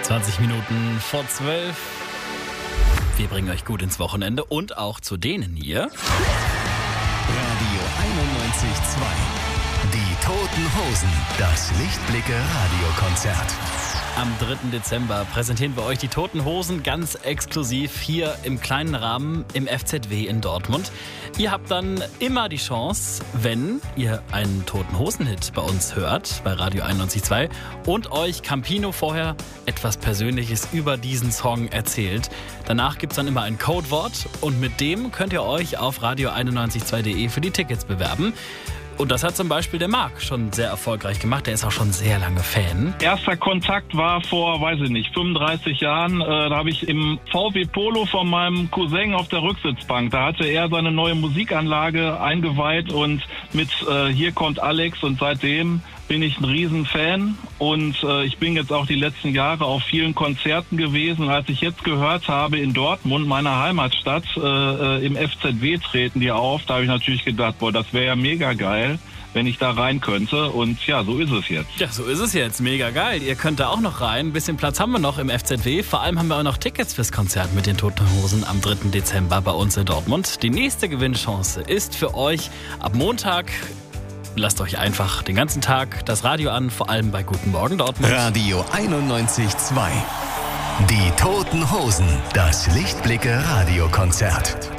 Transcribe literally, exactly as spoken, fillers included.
zwanzig Minuten vor zwölf. Wir bringen euch gut ins Wochenende und auch zu denen hier. Radio einundneunzig Komma zwei. Die Toten Hosen. Das Lichtblicke-Radiokonzert. Am dritten Dezember präsentieren wir euch die Toten Hosen ganz exklusiv hier im kleinen Rahmen im F Z W in Dortmund. Ihr habt dann immer die Chance, wenn ihr einen Toten Hosen-Hit bei uns hört, bei Radio einundneunzig Komma zwei, und euch Campino vorher etwas Persönliches über diesen Song erzählt. Danach gibt es dann immer ein Codewort und mit dem könnt ihr euch auf radio einundneunzig Komma zwei punkt de für die Tickets bewerben. Und das hat zum Beispiel der Marc schon sehr erfolgreich gemacht. Der ist auch schon sehr lange Fan. Erster Kontakt war vor, weiß ich nicht, fünfunddreißig Jahren. Äh, da habe ich im V W Polo von meinem Cousin auf der Rücksitzbank. Da hatte er seine neue Musikanlage eingeweiht und mit äh, Hier kommt Alex. Und seitdem bin ich ein Riesenfan. Und äh, ich bin jetzt auch die letzten Jahre auf vielen Konzerten gewesen. Als ich jetzt gehört habe, in Dortmund, meiner Heimatstadt, äh, im F Z W treten die auf, da habe ich natürlich gedacht, boah, das wäre ja mega geil, wenn ich da rein könnte. Und ja, so ist es jetzt. Ja, so ist es jetzt. Mega geil. Ihr könnt da auch noch rein. Ein bisschen Platz haben wir noch im F Z W. Vor allem haben wir auch noch Tickets fürs Konzert mit den Toten Hosen am dritten Dezember bei uns in Dortmund. Die nächste Gewinnchance ist für euch ab Montag. Lasst euch einfach den ganzen Tag das Radio an, vor allem bei Guten Morgen Dortmund. Radio einundneunzig Komma zwei. Die Toten Hosen. Das Lichtblicke-Radiokonzert.